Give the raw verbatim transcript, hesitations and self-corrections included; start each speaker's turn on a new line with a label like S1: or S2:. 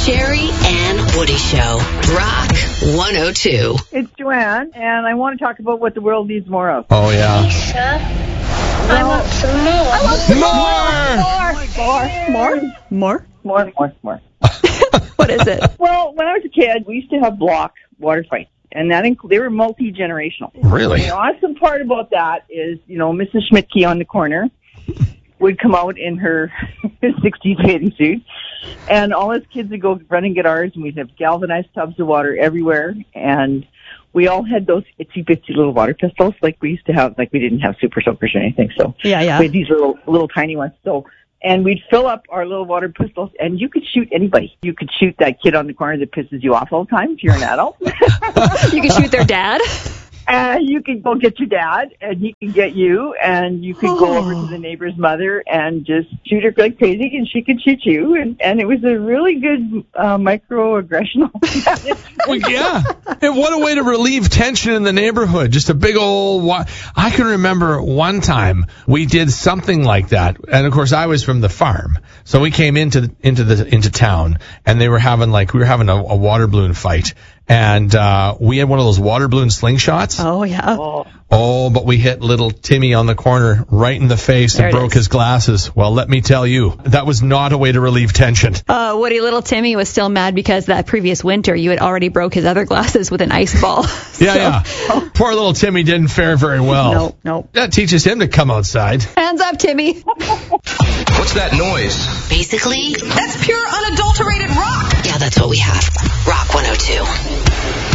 S1: Sherry and Woody Show. Rock one oh two.
S2: It's Joanne, and I want to talk about what the world needs more of.
S3: Oh, yeah.
S4: Lisa, I want some more. I want
S2: some
S4: more.
S2: more. More? More? More, more, more.
S5: What is it?
S2: Well, when I was a kid, we used to have block water fights, and that inc- they were multi-generational.
S3: Really?
S2: The awesome part about that is, you know, Missus Schmidtke on the corner would come out in her sixties bathing suit, and all us kids would go run and get ours, and we'd have galvanized tubs of water everywhere, and we all had those itsy-bitsy little water pistols, like we used to have, like we didn't have super soakers or anything, so
S5: Yeah, yeah.
S2: we had these little, little tiny ones, so, and we'd fill up our little water pistols, and you could shoot anybody. You could shoot that kid on the corner that pisses you off all the time if you're an adult.
S5: You can shoot their dad.
S2: And you could go get your dad, and he can get you, and you could go over to the neighbor's mother and just shoot her like crazy, and she could shoot you. And, and it was a really good uh, microaggression.
S3: Well, yeah. And what a way to relieve tension in the neighborhood. Just a big old... Wa- I can remember one time we did something like that. And, of course, I was from the farm. So we came into into the into town, and they were having, like, we were having a, a water balloon fight. And uh we had one of those water balloon slingshots.
S5: Oh, yeah.
S2: Oh.
S3: Oh, but we hit little Timmy on the corner right in the face
S5: There
S3: and
S5: it
S3: broke
S5: is.
S3: his glasses. Well, let me tell you, that was not a way to relieve tension.
S5: Uh, Woody, little Timmy was still mad because that previous winter you had already broke his other glasses with an ice ball.
S3: Yeah, yeah. Poor little Timmy didn't fare very well.
S5: No, no.
S3: That teaches him to come outside.
S5: Hands up, Timmy.
S6: What's that noise?
S1: Basically,
S7: That's pure unadulterated rock.
S1: yeah, that's what we have. Rock one oh two.